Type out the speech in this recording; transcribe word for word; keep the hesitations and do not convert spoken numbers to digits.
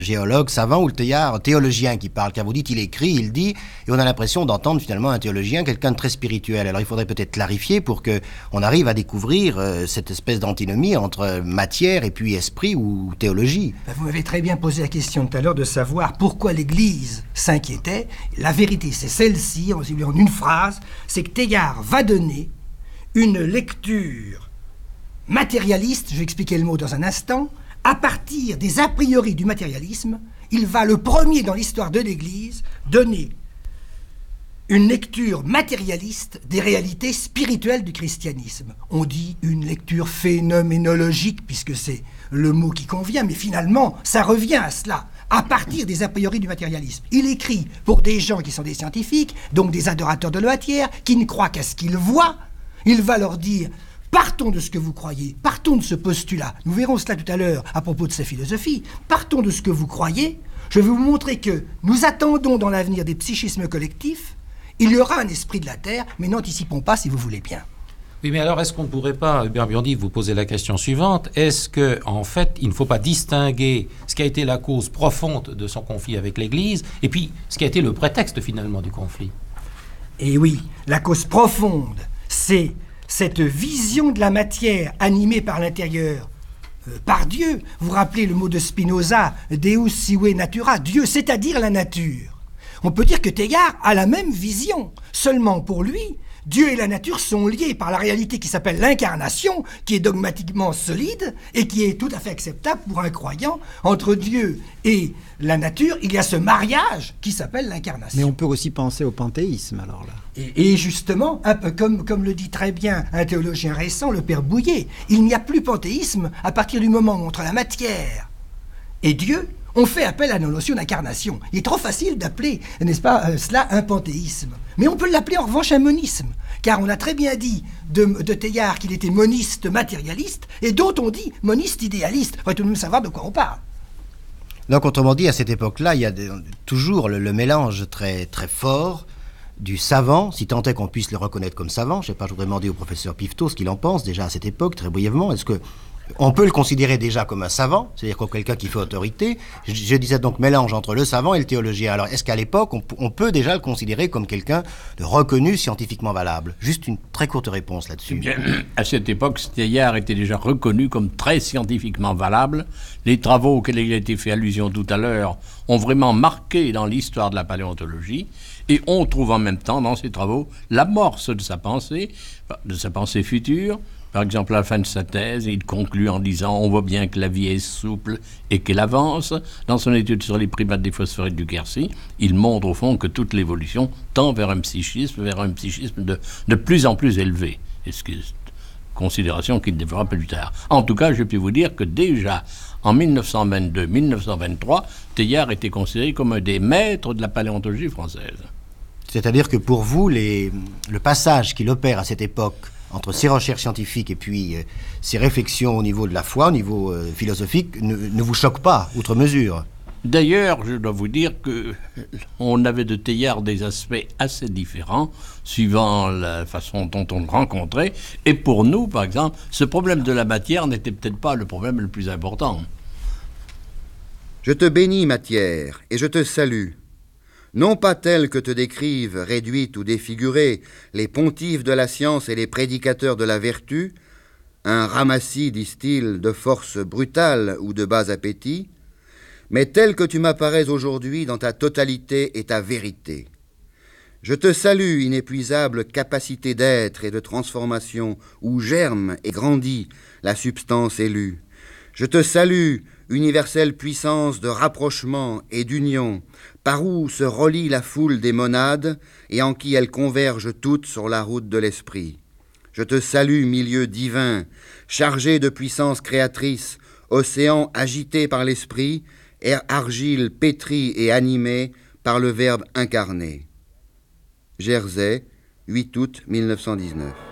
géologue, savant, ou le théard théologien qui parle, car vous dites il écrit, il dit, et on a l'impression d'entendre finalement un théologien, quelqu'un de très spirituel. Alors il faudrait peut-être clarifier pour qu'on arrive à découvrir euh, cette espèce d'antinomie entre matière et puis esprit ou théologie. Vous m'avez très bien posé la question tout à l'heure de savoir pourquoi l'Église s'inquiétait. La vérité, c'est celle-ci, en une phrase, c'est que Teilhard va donner une lecture matérialiste, je vais expliquer le mot dans un instant. À partir des a priori du matérialisme, il va, le premier dans l'histoire de l'Église, donner une lecture matérialiste des réalités spirituelles du christianisme. On dit une lecture phénoménologique, puisque c'est le mot qui convient, mais finalement, ça revient à cela, à partir des a priori du matérialisme. Il écrit pour des gens qui sont des scientifiques, donc des adorateurs de la matière, qui ne croient qu'à ce qu'ils voient. Il va leur dire... Partons de ce que vous croyez, partons de ce postulat. Nous verrons cela tout à l'heure à propos de sa philosophie. Partons de ce que vous croyez. Je vais vous montrer que nous attendons dans l'avenir des psychismes collectifs. Il y aura un esprit de la Terre, mais n'anticipons pas si vous voulez bien. Oui, mais alors est-ce qu'on ne pourrait pas, Hubert Burdi, vous poser la question suivante? Est-ce qu'en fait, il ne faut pas distinguer ce qui a été la cause profonde de son conflit avec l'Église et puis ce qui a été le prétexte finalement du conflit? Eh oui, la cause profonde, c'est... cette vision de la matière animée par l'intérieur, euh, par Dieu. Vous vous rappelez le mot de Spinoza, Deus sive natura, Dieu, c'est-à-dire la nature. On peut dire que Teilhard a la même vision, seulement pour lui, Dieu et la nature sont liés par la réalité qui s'appelle l'incarnation, qui est dogmatiquement solide et qui est tout à fait acceptable pour un croyant. Entre Dieu et la nature, il y a ce mariage qui s'appelle l'incarnation. Mais on peut aussi penser au panthéisme, alors là. Et, et justement, un peu comme, comme le dit très bien un théologien récent, le père Bouillet, il n'y a plus panthéisme à partir du moment où entre la matière et Dieu, on fait appel à la notion d'incarnation. Il est trop facile d'appeler, n'est-ce pas, euh, cela un panthéisme. Mais on peut l'appeler en revanche un monisme, car on a très bien dit de, de Teilhard qu'il était moniste matérialiste, et d'autres on dit moniste idéaliste. Il faut tout de même savoir de quoi on parle. Donc autrement dit, à cette époque-là, il y a de, toujours le, le mélange très, très fort du savant, si tant est qu'on puisse le reconnaître comme savant. Je ne sais pas, je voudrais demander au professeur Pifto ce qu'il en pense déjà à cette époque, très brièvement. Est-ce que on peut le considérer déjà comme un savant, c'est-à-dire comme quelqu'un qui fait autorité? Je, je disais donc mélange entre le savant et le théologien. Alors est-ce qu'à l'époque, on, on peut déjà le considérer comme quelqu'un de reconnu scientifiquement valable? Juste une très courte réponse là-dessus. Bien, à cette époque, Teilhard était déjà reconnu comme très scientifiquement valable. Les travaux auxquels il a été fait allusion tout à l'heure ont vraiment marqué dans l'histoire de la paléontologie. Et on trouve en même temps dans ces travaux l'amorce de sa pensée, de sa pensée future. Par exemple, à la fin de sa thèse, il conclut en disant « On voit bien que la vie est souple et qu'elle avance ». Dans son étude sur les primates des phosphorites du Quercy, il montre au fond que toute l'évolution tend vers un psychisme, vers un psychisme de, de plus en plus élevé. Et ce qui est considération qu'il développera plus tard. En tout cas, je peux vous dire que déjà, en mille neuf cent vingt-deux mille neuf cent vingt-trois, Teilhard était considéré comme un des maîtres de la paléontologie française. C'est-à-dire que pour vous, les, le passage qu'il opère à cette époque entre ses recherches scientifiques et puis euh, ses réflexions au niveau de la foi, au niveau euh, philosophique, ne, ne vous choque pas, outre mesure? D'ailleurs, je dois vous dire qu'on avait de Teilhard des aspects assez différents, suivant la façon dont on le rencontrait. Et pour nous, par exemple, ce problème de la matière n'était peut-être pas le problème le plus important. Je te bénis, matière, et je te salue. Non pas telle que te décrivent, réduite ou défigurée, les pontifes de la science et les prédicateurs de la vertu, un ramassis, disent-ils, de force brutale ou de bas appétit, mais telle que tu m'apparais aujourd'hui dans ta totalité et ta vérité. Je te salue, inépuisable capacité d'être et de transformation, où germe et grandit la substance élue. Je te salue, universelle puissance de rapprochement et d'union, par où se relie la foule des monades et en qui elles convergent toutes sur la route de l'esprit. Je te salue, milieu divin, chargé de puissance créatrice, océan agité par l'esprit, argile pétrie et animée par le Verbe incarné. Jersey, huit août mille neuf cent dix-neuf.